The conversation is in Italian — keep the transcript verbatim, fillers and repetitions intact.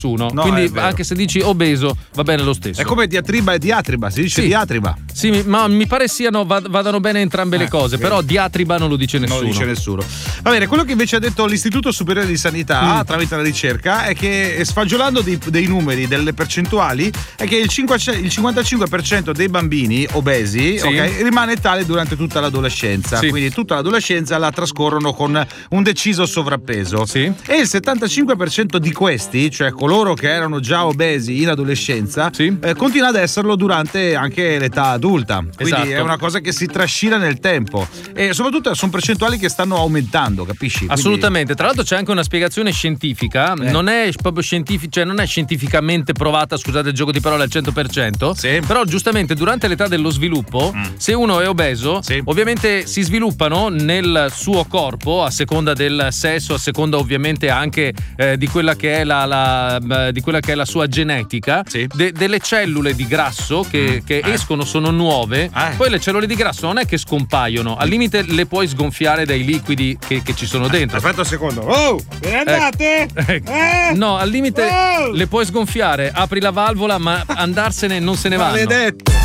nessuno. No, Quindi anche se dici obeso va bene lo stesso. È come diatriba e diatriba, si dice sì. diatriba. Sì, ma mi pare siano vadano bene entrambe le eh, cose, vedi. però diatriba non lo dice nessuno. Non lo dice nessuno. Va bene, quello che invece ha detto l'Istituto Superiore di Sanità mm. tramite la ricerca è che sfagiolando dei, dei numeri, delle percentuali, è che il, cinque, il cinquantacinque per cento dei bambini obesi sì. okay, rimane tale durante tutta l'adolescenza. Sì. Quindi tutta l'adolescenza la trascorrono con un deciso sovrappeso. Sì. E il settantacinque per cento di questi, cioè coloro che erano già obesi in adolescenza, sì. eh, continua ad esserlo durante anche l'età adulta. Quindi esatto. è una cosa che si trascina nel tempo e soprattutto sono percentuali che stanno aumentando, capisci? Quindi... Assolutamente. Tra l'altro c'è anche una spiegazione scientifica, eh. non è proprio scientifica, cioè non è scientificamente provata, scusate il gioco di parole, al cento per cento, sì. però giustamente durante l'età dello sviluppo, mm. se uno è obeso, sì. ovviamente si sviluppano nel suo corpo, a seconda del sesso, a seconda ovviamente anche eh, di quella che è la, la di quella che è la sua genetica, sì. de- delle cellule di grasso che, che eh. escono, sono nuove, eh. poi le cellule di grasso non è che scompaiono, al limite le puoi sgonfiare dai liquidi che, che ci sono dentro. Aspetta un secondo. Oh, ve ne andate? Eh. Eh. No, al limite oh. le puoi sgonfiare, apri la valvola, ma andarsene non se ne vanno. Maledetto.